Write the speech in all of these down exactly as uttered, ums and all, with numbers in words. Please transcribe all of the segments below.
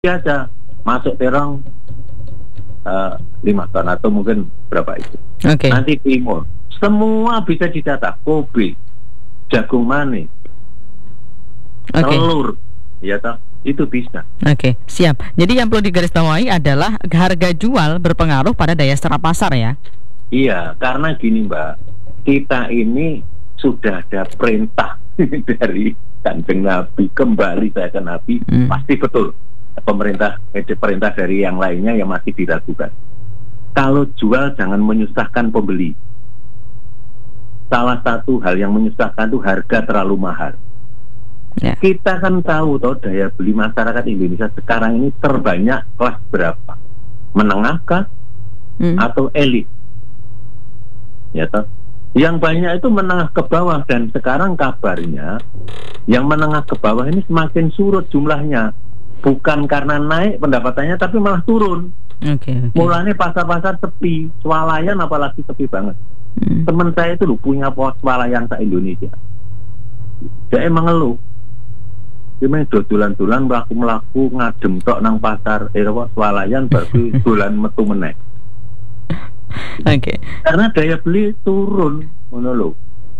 aja masuk terong uh, lima ton atau mungkin berapa itu. Okay. Nanti timur semua bisa didata, kobe, jagung manis, okay. telur, ya toh, itu bisa. Oke, okay, siap. Jadi yang perlu digarisbawahi adalah harga jual berpengaruh pada daya serap pasar ya. Iya, karena gini Mbak, kita ini sudah ada perintah dari Kanjeng Nabi, kembali saya ke Nabi, hmm. pasti betul. Pemerintah, perintah dari yang lainnya yang masih diragukan. Kalau jual jangan menyusahkan pembeli. Salah satu hal yang menyusahkan itu harga terlalu mahal. Ya. Kita kan tahu toh daya beli masyarakat Indonesia sekarang ini terbanyak kelas berapa? Menengah kah? Hmm. Atau elit? Ya toh. Yang banyak itu menengah ke bawah, dan sekarang kabarnya yang menengah ke bawah ini semakin surut jumlahnya. Bukan karena naik pendapatannya, tapi malah turun. Okay, okay. Mulanya pasar-pasar sepi, swalayan apalagi sepi banget. Hmm. Temen saya itu loh punya pos swalayan se Indonesia. Dia emang ngeluh. Dia main dodolan-dolan melaku-melaku ngadem tok nang pasar, eh apa swalayan baru dolan metu meneh. Oke. Okay. Karena daya beli turun, ngono lho.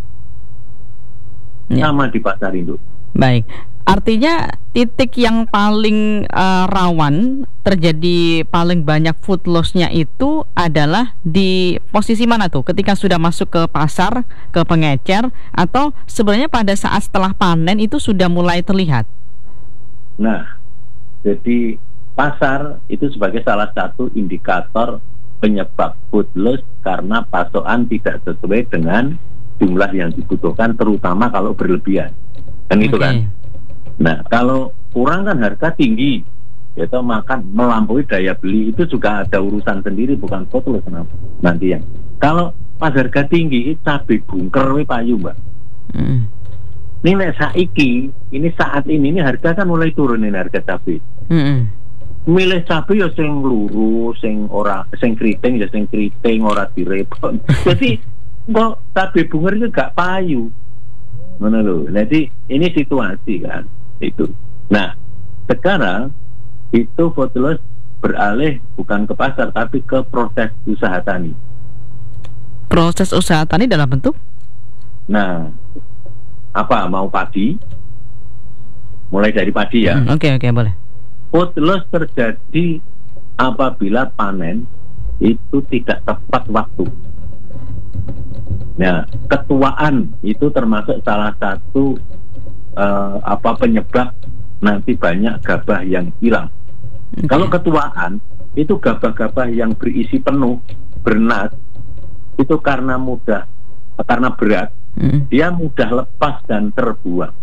Ya. Sama di pasar induk. Baik. Artinya titik yang paling uh, rawan terjadi paling banyak food loss-nya itu adalah di posisi mana tuh? Ketika sudah masuk ke pasar, ke pengecer, atau sebenarnya pada saat setelah panen itu sudah mulai terlihat? Nah, jadi pasar itu sebagai salah satu indikator penyebab food loss karena pasokan tidak sesuai dengan jumlah yang dibutuhkan, terutama kalau berlebihan. Kan itu okay. kan? Nah, kalau kurang kan harga tinggi, yaitu makan melampaui daya beli, itu juga ada urusan sendiri, bukan food loss nanti yang. Kalau pas harga tinggi, cabai bungker we payu mbak. Mm. Ini nek saiki, ini saat ini, ini harga kan mulai turunin harga cabai. Mm. Milih cabai ya sing lurus, sing ora, sing keriting ya sing keriting, ora direpot. Jadi kok cabai bungker itu gak payu. Mana lo? Jadi ini situasi kan itu. Nah sekarang itu food loss beralih bukan ke pasar tapi ke proses usaha tani. Proses usaha tani dalam bentuk? Nah apa mau padi? Mulai dari padi ya. Oke hmm, oke okay, okay, boleh. Food loss terjadi apabila panen itu tidak tepat waktu. Nah, ketuaan itu termasuk salah satu uh, apa penyebab nanti banyak gabah yang hilang. Okay. Kalau ketuaan itu gabah-gabah yang berisi penuh, bernas, itu karena mudah, karena berat, mm. dia mudah lepas dan terbuang.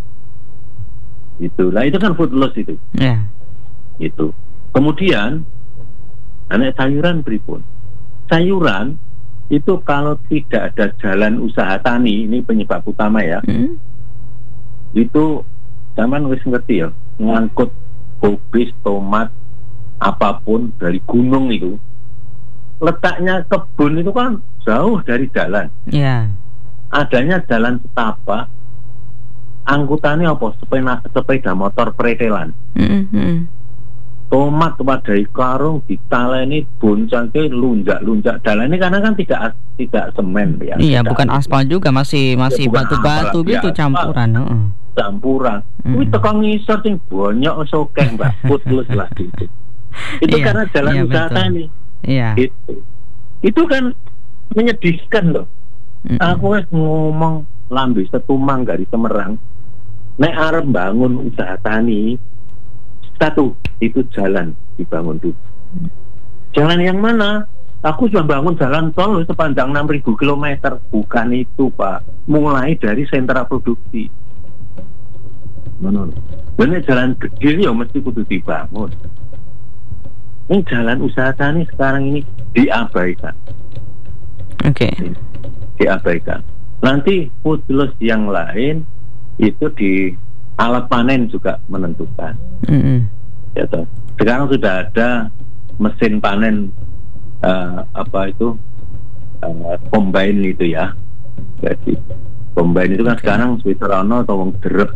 Itulah itu kan food loss itu. Yeah. Itu. Kemudian anak sayuran pripun? Sayuran itu kalau tidak ada jalan usaha tani, ini penyebab utama ya. Hmm. Itu zaman wis ngerti ya, ngangkut kubis, tomat, apapun dari gunung itu. Letaknya kebun itu kan jauh dari jalan. Yeah. Adanya jalan setapak, angkutannya apa? Sepeda, sepeda motor pretelan. Mm-hmm. Tomat wadai karung ditaleni boncangke lunjak-lunjak dalan ini karena kan tidak tidak semen ya. Iya, bukan aspal juga, masih masih ya, batu-batu gitu ya, campuran, heeh. Campuran. Kuwi mm. teko ngisor sing banyak sokeh Mbak, putus lah gitu. Itu iya, karena jalan iya, usaha tani. Iya. Itu. Itu kan menyedihkan loh. Mm-mm. Aku wis ngomong lambe setumang dari Semarang. Nek arep bangun usaha tani, satu, itu jalan dibangun dulu. Jalan yang mana? Aku sudah bangun jalan tol sepanjang enam ribu kilometer. Bukan itu Pak. Mulai dari sentra produksi. Benar. Benar jalan gede ya mesti kudu dibangun. Ini jalan usaha tani sekarang ini diabaikan. Oke. Okay. Diabaikan. Nanti food loss yang lain itu di alat panen juga menentukan. Mm-hmm. Ya toh. Sekarang sudah ada mesin panen uh, apa itu uh, combine itu ya. Jadi combine itu kan okay. Sekarang Switzerland atau wong derep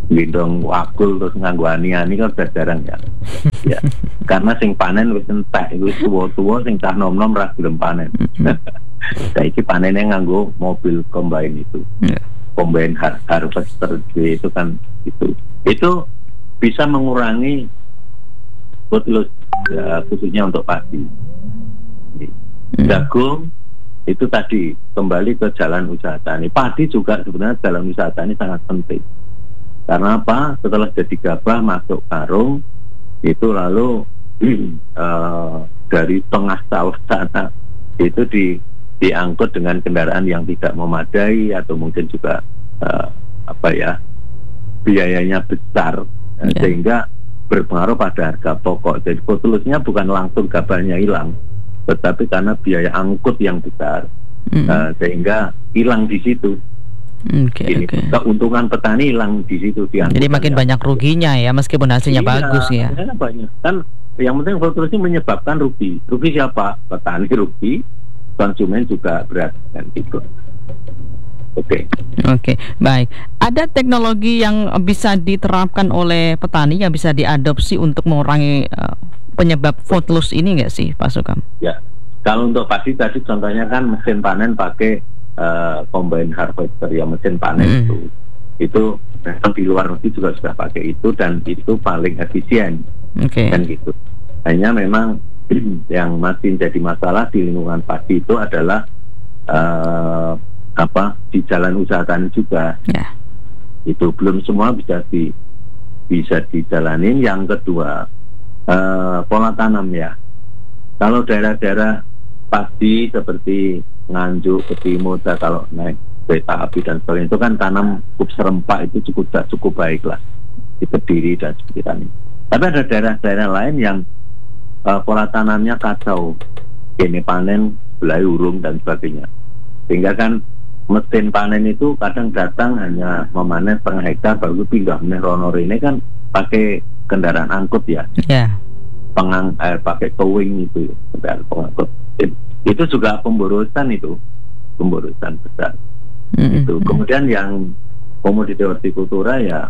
gendong wakul terus nganggo ani-ani kan udah jarang ya. Ya. Karena sing panen wis entek, wis tuwa-tuwa sing cah nom-nom ra gelem panen. Saiki panennya nganggo mobil combine itu. Yeah. Combine har- harvester itu kan itu. Itu bisa mengurangi food loss ya, khususnya untuk padi. Mm. Jagung itu tadi kembali ke jalan usaha tani. Padi juga sebenarnya jalan usaha tani sangat penting. Karena apa? Setelah jadi gabah masuk karung itu lalu uh, dari tengah sawah sana itu di diangkut dengan kendaraan yang tidak memadai atau mungkin juga uh, apa ya biayanya besar yeah. Sehingga berpengaruh pada harga pokok. Jadi fotolusnya bukan langsung gabahnya hilang, tetapi karena biaya angkut yang besar mm. uh, sehingga hilang di situ. Okay, okay. Keuntungan petani hilang di situ. Jadi makin banyak ruginya ya, meskipun hasilnya iya, bagus ya. Banyak. Kan yang penting fotolusnya menyebabkan rugi. Rugi siapa? Petani rugi, konsumen juga berat dan itu. Oke. Okay. Oke, okay, baik. Ada teknologi yang bisa diterapkan oleh petani yang bisa diadopsi untuk mengurangi uh, penyebab food loss ini nggak sih, Pak Sukam? Ya, kalau untuk padi tadi contohnya kan mesin panen pakai Uh, combine harvester ya, mesin panen mm. itu itu memang di luar negeri juga sudah pakai itu dan itu paling efisien okay. Dan gitu. Hanya memang yang masih jadi masalah di lingkungan padi itu adalah uh, apa di jalan usaha tani juga yeah. Itu belum semua bisa di bisa dijalanin. Yang kedua uh, pola tanam ya. Kalau daerah-daerah padi seperti Nganjuk, Ketimo, kalau naik kereta api dan sebagainya itu kan tanam cukup serempak itu cukup cukup baik lah di Kediri dan sekitarnya. Tapi ada daerah-daerah lain yang uh, pola tanamnya kacau, ini panen belai urung dan sebagainya. Sehingga kan mesin panen itu kadang datang hanya memanen setengah hektar baru pindah meneh rono ini kan pakai kendaraan angkut ya. Yeah. Pengang eh, pakai towing itu kendaraan pengangkut. Itu juga pemborosan itu pemborosan besar mm-hmm. Itu kemudian yang komoditi hortikultura ya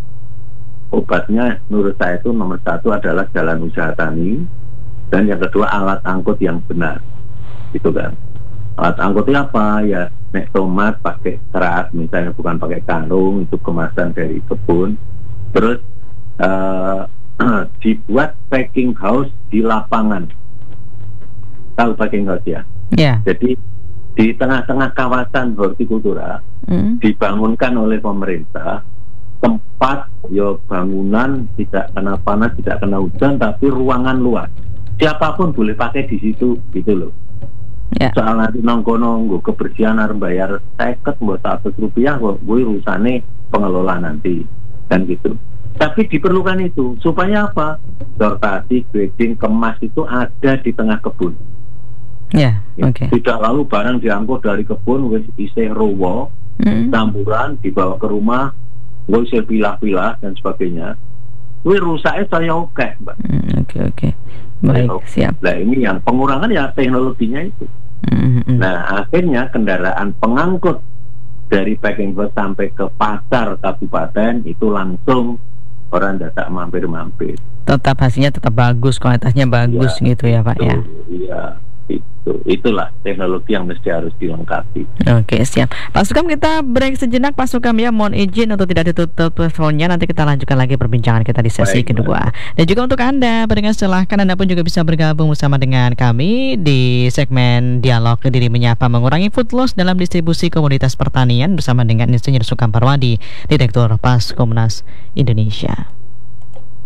obatnya menurut saya itu nomor satu adalah jalan usaha tani dan yang kedua alat angkut yang benar itu kan. Alat angkutnya apa ya, nek tomat pakai kerat misalnya bukan pakai karung, itu kemasan dari kebun, terus uh, dibuat packing house di lapangan. Tahu packing house ya? Yeah. Jadi di tengah-tengah kawasan hortikultura mm. dibangunkan oleh pemerintah tempat yo bangunan tidak kena panas, tidak kena hujan, tapi ruangan luas. Siapapun boleh pakai di situ gitu loh. Yeah. Soal nanti nongkono gue kebersihan harus bayar seket buat seratus rupiah, gue urusane pengelola nanti dan gitu. Tapi diperlukan itu supaya apa? Sortasi, grading, kemas itu ada di tengah kebun. Ya, yeah, oke. Okay. Tidak lalu barang diangkut dari kebun, wis isih rowo, mm. campuran dibawa ke rumah, wis pilah-pilah dan sebagainya. Wih rusaknya saya oke, okay, Mbak. Oke mm, oke, okay, okay. Baik nah, siap. Nah ini yang pengurangan ya teknologinya itu. Mm-hmm. Nah akhirnya kendaraan pengangkut dari packing house sampai ke pasar kabupaten itu langsung orang datang mampir-mampir. Tetap hasilnya tetap bagus, kualitasnya bagus ya, gitu ya Pak itu, ya. Iya. Itu itulah teknologi yang mesti harus dilengkapi. Oke siap Pak Sukam, kita break sejenak Pak Sukam ya, mohon izin untuk tidak ditutup teleponnya, nanti kita lanjutkan lagi perbincangan kita di sesi baik, kedua baik. Dan juga untuk Anda pendengar silahkan Anda pun juga bisa bergabung bersama dengan kami di segmen Dialog Kediri Menyapa Mengurangi Food Loss dalam distribusi komoditas pertanian bersama dengan Insinyur Sukam Parwadi, Direktur Paskomnas Indonesia.